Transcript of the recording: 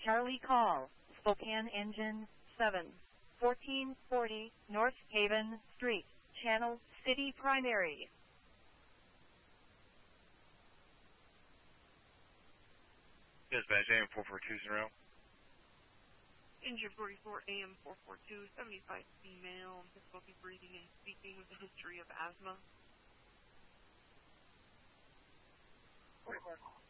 Charlie call, Spokane Engine 7, 1440 North Haven Street, Channel City Primary. Dispatch AM 4420. Engine 44 AM 442, 75 female, difficulty breathing and speaking with a history of asthma. 44.